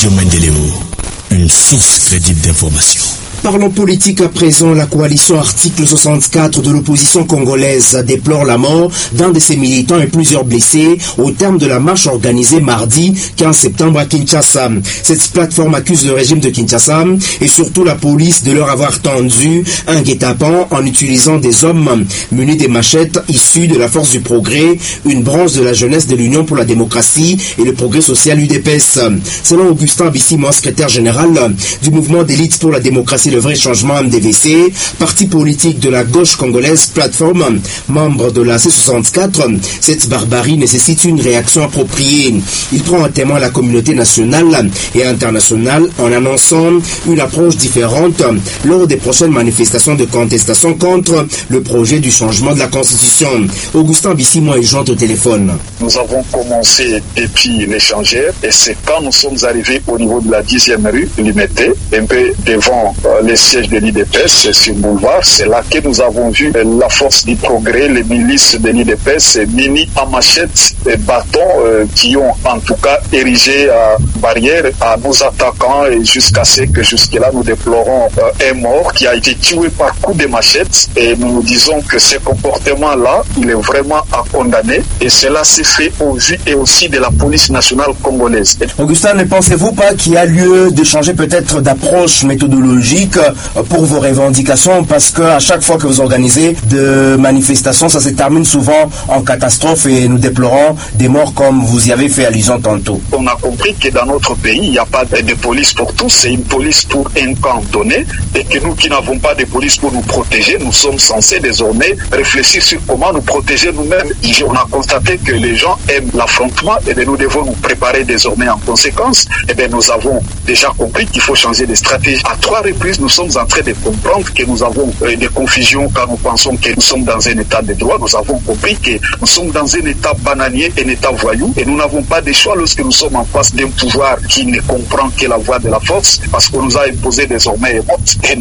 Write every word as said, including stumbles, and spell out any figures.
Radio Mendeleo, une source crédible d'information. Parlons politique à présent. La coalition article soixante-quatre de l'opposition congolaise déplore la mort d'un de ses militants et plusieurs blessés au terme de la marche organisée mardi quinze septembre à Kinshasa. Cette plateforme accuse le régime de Kinshasa et surtout la police de leur avoir tendu un guet-apens en utilisant des hommes munis des machettes issus de la Force du Progrès, une branche de la jeunesse de l'Union pour la démocratie et le progrès social U D P S. Selon Augustin Bissimo, secrétaire général du mouvement d'élite pour la démocratie Le Vrai Changement M D V C, parti politique de la gauche congolaise Plateforme, membre de la C soixante-quatre, cette barbarie nécessite une réaction appropriée. Il prend en témoin la communauté nationale et internationale en annonçant une approche différente lors des prochaines manifestations de contestation contre le projet du changement de la Constitution. Augustin Bissimo est joint au téléphone. Nous avons commencé depuis l'échangeur et c'est quand nous sommes arrivés au niveau de la dixième rue, Limité, un peu devant euh, les sièges de l'I D P S sur boulevard, c'est là que nous avons vu la Force du Progrès, les milices de l'I D P S munis à machettes et bâtons euh, qui ont en tout cas érigé euh, barrière à nos attaquants et jusqu'à ce que jusque-là nous déplorons euh, un mort qui a été tué par coup de machette et nous nous disons que ce comportement-là, il est vraiment à condamner et cela s'est fait au vu et aussi de la police nationale congolaise. Augustin, ne pensez-vous pas qu'il y a lieu de changer peut-être d'approche méthodologique pour vos revendications, parce qu'à chaque fois que vous organisez de manifestations, ça se termine souvent en catastrophe et nous déplorons des morts comme vous y avez fait allusion tantôt. On a compris que dans notre pays, il n'y a pas de police pour tous, c'est une police pour un camp donné et que nous qui n'avons pas de police pour nous protéger, nous sommes censés désormais réfléchir sur comment nous protéger nous-mêmes. On a constaté que les gens aiment l'affrontement et bien nous devons nous préparer désormais en conséquence. Et bien nous avons déjà compris qu'il faut changer de stratégie. À trois reprises, nous sommes en train de comprendre que nous avons euh, des confusions quand nous pensons que nous sommes dans un état de droit. Nous avons compris que nous sommes dans un état bananier, un état voyou, et nous n'avons pas de choix lorsque nous sommes en face d'un pouvoir qui ne comprend que la voie de la force, parce qu'on nous a imposé désormais un vote. Et